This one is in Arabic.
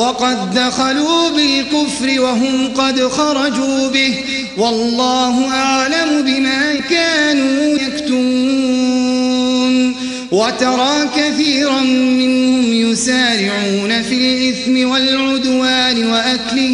وقد دخلوا بالكفر وهم قد خرجوا به والله أعلم بما كانوا يكتمون وترى كثيرا منهم يسارعون في الإثم والعدوان وأكلهم